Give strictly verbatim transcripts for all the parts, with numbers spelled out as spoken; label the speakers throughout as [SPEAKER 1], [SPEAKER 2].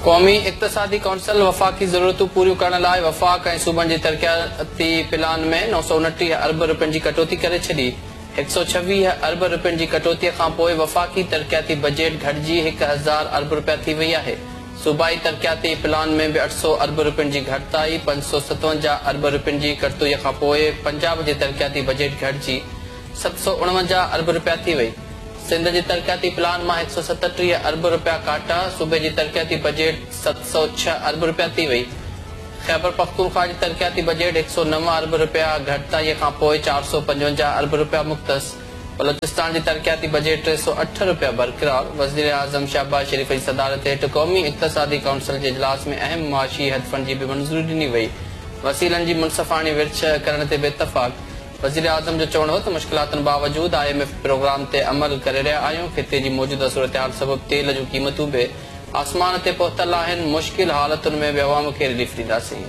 [SPEAKER 1] क़ौमी इक़्तिसादी कौंसिल वफ़ाक़ी ज़रूरतूं पूरियूं करण लाइ वफ़ाक़ ऐं सूबनि जी तरक़ियाती प्लान में नौ सौ उणटीह अरब रुपयनि जी कटौती करे छॾी। हिक सौ छवीह अरब रुपयनि जी कटौतीअ खां पोइ वफ़ाक़ी तरक़ियाती बजट घटिजी हिक हज़ार अरब रुपया थी वई आहे। सूबाई तरक़ियाती प्लान में बि अठ सौ अरब रुपयनि जी घटिताई, पंज सौ सतवंजाह अरब रुपयनि जी कटौतीअ खां पोइ पंजाब जी तरक़ियाती बजट घटिजी सत सौ उणवंजाह अरब रुपया थी वई। सिंध जी तरक़ियाती प्लान मां हिक सौ सतटीह अरब रुपया काटा, सूबे जी तरक़ियाती बजट सत सौ छह अरब रुपया थी वई। खैबर पख्तूनख्वा जी तरक़ियाती बजट एक सौ नव अरब रुपया घटिताई खां पोइ चार सौ पंजवंजाह अरब रुपया मुख़्तस। बलोचिस्तान जी तरक़ियाती बजट टे सौ अठ रुपया बरक़रार। वज़ीर आज़म शहबाज शरीफ़ जी सदारत हेठि क़ौमी इक़्तिसादी कौंसिल जे इजलास में अहम माशी हदफ़नि जी बि मंज़ूरी ॾिनी वई। वसीलनि जी मुनसफ़ाणी विर्छ करण ते बि इतफ़ाक़। वज़ीर आज़म जो चवणो हो त मुश्किलातुनि बावजूद आई एम एफ प्रोग्राम ते अमल करे रहिया आहियूं। ख़िते जी मौजूदा सूरतहाल सबबि तेल जूं क़ीमतूं बि आसमान ते पहुतल आहिनि। मुश्किल हालतुनि में बि अवाम खे रिलीफ ॾींदासीं।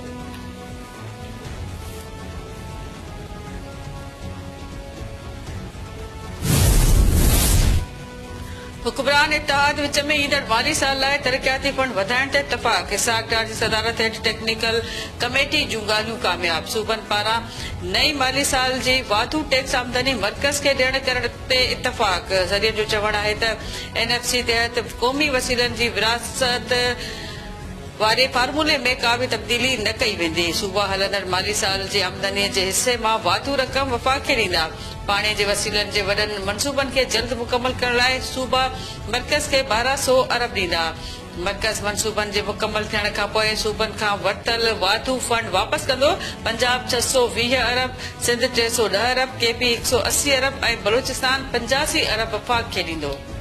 [SPEAKER 2] हुक्मरान इत्तेहाद विच में ईंदड़ माली साल लाइ तरक़ियाती फंड वधाइण ते इतफ़ाक़। इसहाक डार जी सदारत हेठि टेक्निकल कमेटी जूं ॻाल्हियूं कामयाब। सूबनि पारां नई माली साल जी वाधू टैक्स आमदनी मर्कज़ खे ॾियण करण ते इतफ़ाक़। ज़रिए जो चवणु आहे त एन एफ सी तहत क़ौमी वसीलनि जी विरासत वारे फार्मूले में का बि तब्दीली न कई वेंदी। सूबा हलंदड़ माली साल जी आमदनीअ जे हिसे मां वाधू रक़म वफ़ाक़ खे ॾींदा। पाणी जे वसीलनि जे वॾनि मनसूबनि खे जल्द मुकमल करण लाइ सूबा मर्कज़ खे ॿारहं सौ अरब ॾींदा। मर्कज़ मनसूबनि जे मुकमल थियण खां पोइ सूबनि खां वरितल वाधू फंड वापसि कंदो। पंजाब छह सौ वीह अरब, सिंध टे सौ ॾह अरब, के पी हिक सौ असी अरब ऐं बलोचिस्तान पंजासी अरब वफ़ाक़ खे ॾींदो।